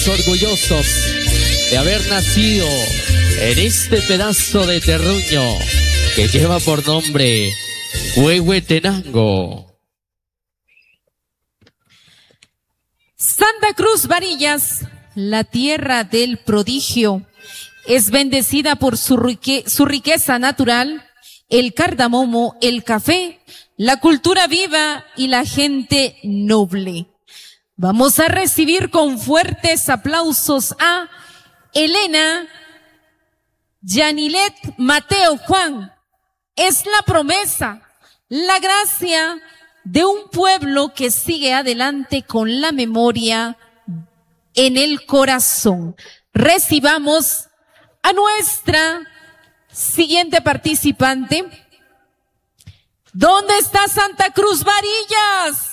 orgullosos de haber nacido en este pedazo de terruño que lleva por nombre Huehuetenango. Santa Cruz Varillas, la tierra del prodigio, es bendecida por su riqueza natural, el cardamomo, el café, la cultura viva y la gente noble. Vamos a recibir con fuertes aplausos a Elena, Yanilet, Mateo, Juan. Es la promesa, la gracia de un pueblo que sigue adelante con la memoria en el corazón. Recibamos a nuestra siguiente participante. ¿Dónde está Santa Cruz Varillas?